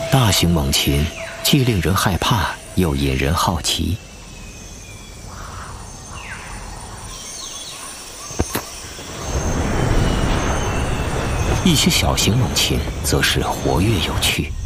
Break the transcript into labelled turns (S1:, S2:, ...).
S1: 大型猛禽既令人害怕，又引人好奇。一些小型猛禽则是活跃有趣。